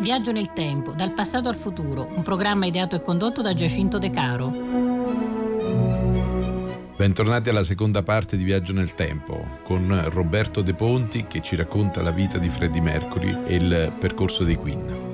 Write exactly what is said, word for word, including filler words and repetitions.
Viaggio nel tempo, dal passato al futuro, un programma ideato e condotto da Giacinto De Caro. Bentornati alla seconda parte di Viaggio nel tempo con Roberto De Ponti che ci racconta la vita di Freddie Mercury e il percorso dei Queen.